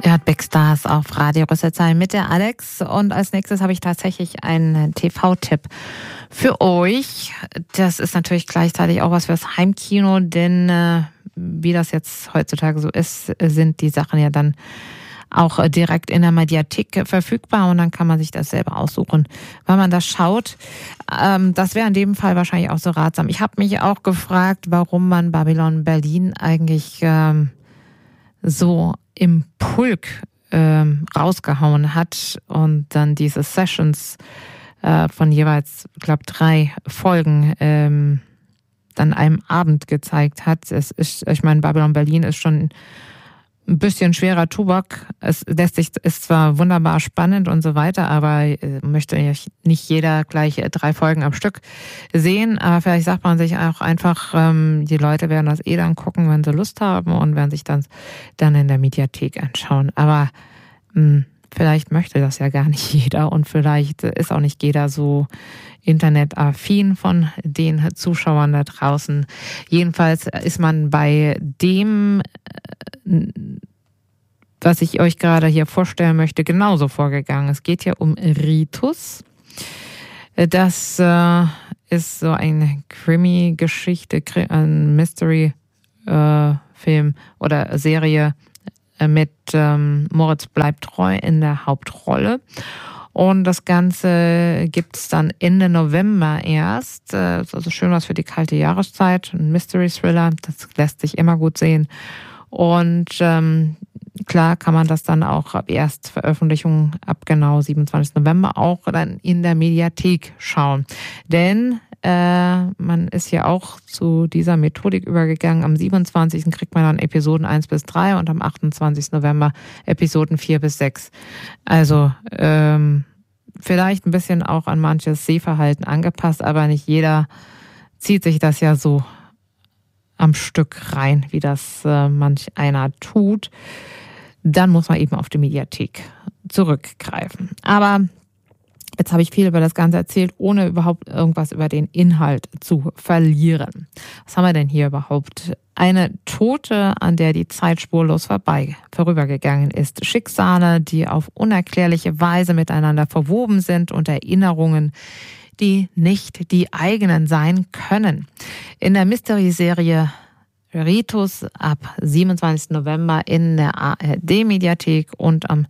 Ihr hört Big Stars auf Radio Rüsselsheim mit der Alex. Und als nächstes habe ich tatsächlich einen TV-Tipp für euch. Das ist natürlich gleichzeitig auch was fürs Heimkino, denn wie das jetzt heutzutage so ist, sind die Sachen ja dann auch direkt in der Mediathek verfügbar und dann kann man sich das selber aussuchen, wann man das schaut. Das wäre in dem Fall wahrscheinlich auch so ratsam. Ich habe mich auch gefragt, warum man Babylon Berlin eigentlich so im Pulk rausgehauen hat und dann diese Sessions von jeweils, ich glaube, 3 Folgen dann einem Abend gezeigt hat. Ich meine, Babylon Berlin ist schon ein bisschen schwerer Tubak. Ist zwar wunderbar spannend und so weiter, aber möchte nicht jeder gleich 3 Folgen am Stück sehen. Aber vielleicht sagt man sich auch einfach, die Leute werden das dann gucken, wenn sie Lust haben und werden sich dann in der Mediathek anschauen. Aber vielleicht möchte das ja gar nicht jeder und vielleicht ist auch nicht jeder so internetaffin von den Zuschauern da draußen. Jedenfalls ist man bei dem, was ich euch gerade hier vorstellen möchte, genauso vorgegangen. Es geht hier um Ritus. Das ist so eine Krimi-Geschichte, ein Mystery-Film oder Serie mit Moritz bleibt treu in der Hauptrolle. Und das Ganze gibt's dann Ende November erst. Also schön was für die kalte Jahreszeit. Ein Mystery-Thriller, das lässt sich immer gut sehen. Und klar kann man das dann auch ab Erstveröffentlichung ab genau 27. November auch dann in der Mediathek schauen. Denn man ist ja auch zu dieser Methodik übergegangen. Am 27. kriegt man dann Episoden 1 bis 3 und am 28. November Episoden 4 bis 6. Also vielleicht ein bisschen auch an manches Sehverhalten angepasst, aber nicht jeder zieht sich das ja so am Stück rein, wie das manch einer tut. Dann muss man eben auf die Mediathek zurückgreifen. Aber jetzt habe ich viel über das Ganze erzählt, ohne überhaupt irgendwas über den Inhalt zu verlieren. Was haben wir denn hier überhaupt? Eine Tote, an der die Zeit spurlos vorübergegangen ist. Schicksale, die auf unerklärliche Weise miteinander verwoben sind und Erinnerungen, die nicht die eigenen sein können. In der Mystery-Serie Ritus ab 27. November in der ARD-Mediathek und am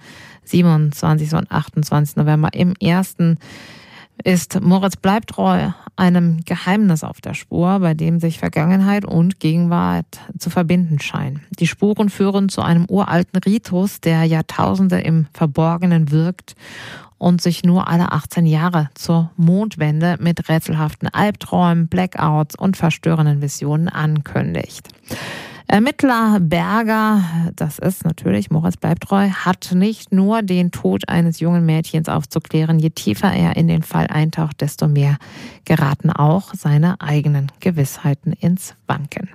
27. und 28. November im ersten ist Moritz bleibt treu einem Geheimnis auf der Spur, bei dem sich Vergangenheit und Gegenwart zu verbinden scheinen. Die Spuren führen zu einem uralten Ritus, der Jahrtausende im Verborgenen wirkt und sich nur alle 18 Jahre zur Mondwende mit rätselhaften Albträumen, Blackouts und verstörenden Visionen ankündigt. Ermittler Berger, das ist natürlich Moritz bleibt treu, hat nicht nur den Tod eines jungen Mädchens aufzuklären. Je tiefer er in den Fall eintaucht, desto mehr geraten auch seine eigenen Gewissheiten ins Wanken.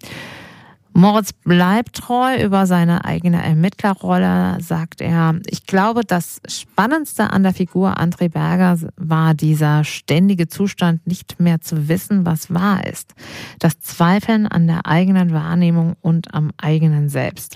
Moritz bleibt treu über seine eigene Ermittlerrolle, sagt er. Ich glaube, das Spannendste an der Figur André Berger war dieser ständige Zustand, nicht mehr zu wissen, was wahr ist. Das Zweifeln an der eigenen Wahrnehmung und am eigenen Selbst.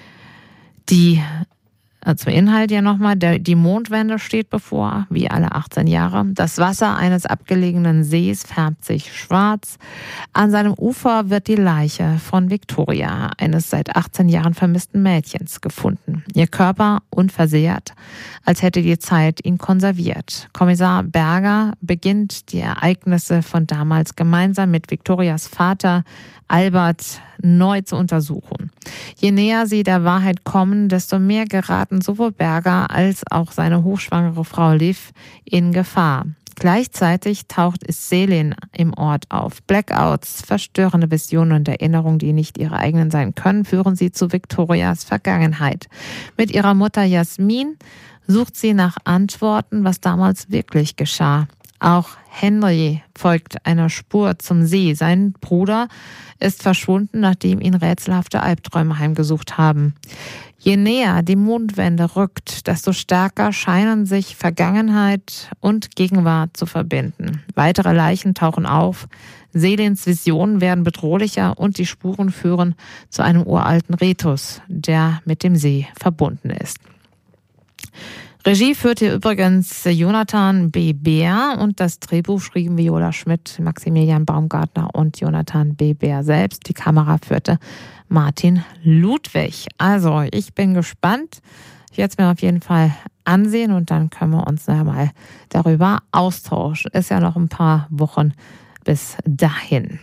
Zum Inhalt ja nochmal, die Mondwende steht bevor, wie alle 18 Jahre. Das Wasser eines abgelegenen Sees färbt sich schwarz. An seinem Ufer wird die Leiche von Victoria, eines seit 18 Jahren vermissten Mädchens, gefunden. Ihr Körper unversehrt, als hätte die Zeit ihn konserviert. Kommissar Berger beginnt die Ereignisse von damals gemeinsam mit Victorias Vater Albert neu zu untersuchen. Je näher sie der Wahrheit kommen, desto mehr geraten sowohl Berger als auch seine hochschwangere Frau Liv in Gefahr. Gleichzeitig taucht Selin im Ort auf. Blackouts, verstörende Visionen und Erinnerungen, die nicht ihre eigenen sein können, führen sie zu Victorias Vergangenheit. Mit ihrer Mutter Jasmin sucht sie nach Antworten, was damals wirklich geschah. Auch Henry folgt einer Spur zum See. Sein Bruder ist verschwunden, nachdem ihn rätselhafte Albträume heimgesucht haben. Je näher die Mondwende rückt, desto stärker scheinen sich Vergangenheit und Gegenwart zu verbinden. Weitere Leichen tauchen auf. Selins Visionen werden bedrohlicher und die Spuren führen zu einem uralten Ritus, der mit dem See verbunden ist. Regie führte übrigens Jonathan B. Beer und das Drehbuch schrieben Viola Schmidt, Maximilian Baumgartner und Jonathan B. Beer selbst. Die Kamera führte Martin Ludwig. Also, ich bin gespannt. Ich werde es mir auf jeden Fall ansehen und dann können wir uns mal darüber austauschen. Ist ja noch ein paar Wochen bis dahin.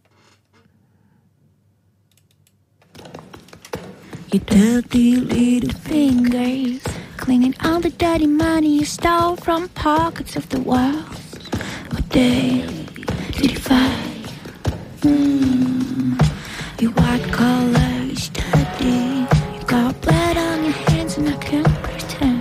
You dirty little fingers, clinging all the dirty money you stole from pockets of the world. What day did you fight? Your white collar is dirty.